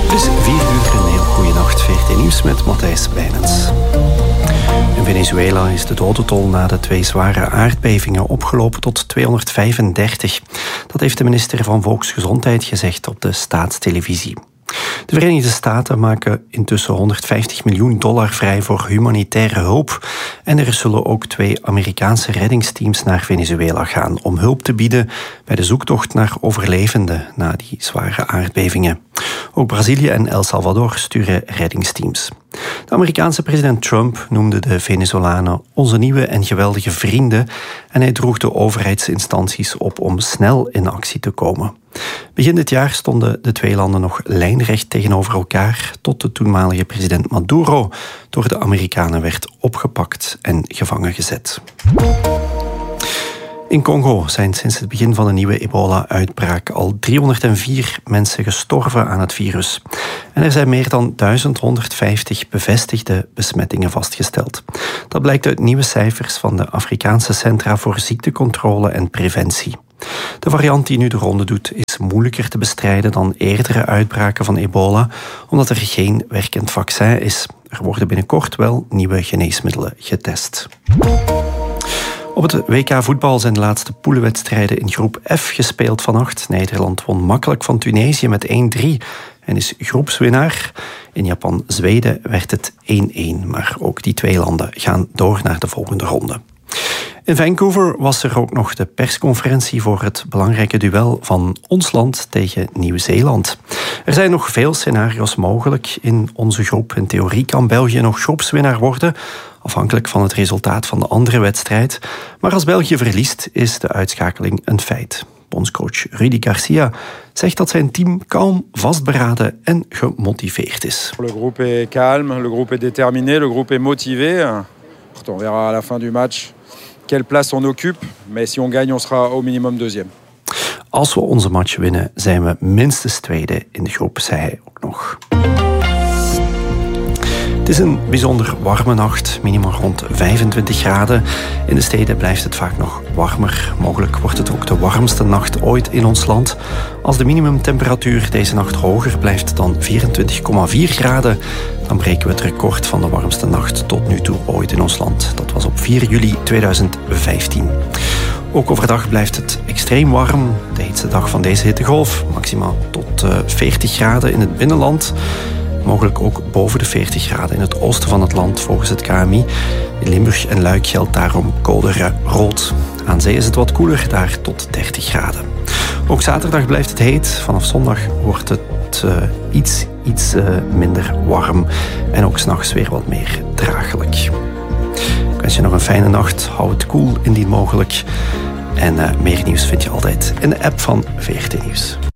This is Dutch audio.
Het is 4 uur, een heel goede nacht. VRT Nieuws met Matthijs Bijnens. In Venezuela is de dodentol na de 2 zware aardbevingen opgelopen tot 235. Dat heeft de minister van Volksgezondheid gezegd op de staatstelevisie. De Verenigde Staten maken intussen $150 miljoen vrij voor humanitaire hulp. En er zullen ook 2 Amerikaanse reddingsteams naar Venezuela gaan om hulp te bieden bij de zoektocht naar overlevenden na die zware aardbevingen. Ook Brazilië en El Salvador sturen reddingsteams. De Amerikaanse president Trump noemde de Venezolanen onze nieuwe en geweldige vrienden en hij droeg de overheidsinstanties op om snel in actie te komen. Begin dit jaar stonden de 2 landen nog lijnrecht tegenover elkaar tot de toenmalige president Maduro door de Amerikanen werd opgepakt en gevangen gezet. In Congo zijn sinds het begin van de nieuwe ebola-uitbraak al 304 mensen gestorven aan het virus. En er zijn meer dan 1150 bevestigde besmettingen vastgesteld. Dat blijkt uit nieuwe cijfers van de Afrikaanse Centra voor Ziektecontrole en Preventie. De variant die nu de ronde doet is moeilijker te bestrijden dan eerdere uitbraken van ebola, omdat er geen werkend vaccin is. Er worden binnenkort wel nieuwe geneesmiddelen getest. Op het WK voetbal zijn de laatste poelenwedstrijden in groep F gespeeld vannacht. Nederland won makkelijk van Tunesië met 1-3 en is groepswinnaar. In Japan-Zweden werd het 1-1, maar ook die 2 landen gaan door naar de volgende ronde. In Vancouver was er ook nog de persconferentie voor het belangrijke duel van ons land tegen Nieuw-Zeeland. Er zijn nog veel scenario's mogelijk in onze groep. In theorie kan België nog groepswinnaar worden, afhankelijk van het resultaat van de andere wedstrijd. Maar als België verliest, is de uitschakeling een feit. Bondscoach Rudy Garcia zegt dat zijn team kalm, vastberaden en gemotiveerd is. Le groupe est calme, le groupe est déterminé, le groupe est motivé. On verra à la fin du match quelle place on occupe, mais si on gagne, on sera au minimum deuxième. Als we onze match winnen, zijn we minstens tweede in de groep, zei hij ook nog. Het is een bijzonder warme nacht, minimum rond 25 graden. In de steden blijft het vaak nog warmer. Mogelijk wordt het ook de warmste nacht ooit in ons land. Als de minimumtemperatuur deze nacht hoger blijft dan 24,4 graden... dan breken we het record van de warmste nacht tot nu toe ooit in ons land. Dat was op 4 juli 2015. Ook overdag blijft het extreem warm. De heetste dag van deze hittegolf, maximaal tot 40 graden in het binnenland... Mogelijk ook boven de 40 graden in het oosten van het land volgens het KMI. In Limburg en Luik geldt daarom code rood. Aan zee is het wat koeler, daar tot 30 graden. Ook zaterdag blijft het heet. Vanaf zondag wordt het iets minder warm. En ook 's nachts weer wat meer draaglijk. Ik wens je nog een fijne nacht. Hou het koel indien mogelijk. En meer nieuws vind je altijd in de app van VRT Nieuws.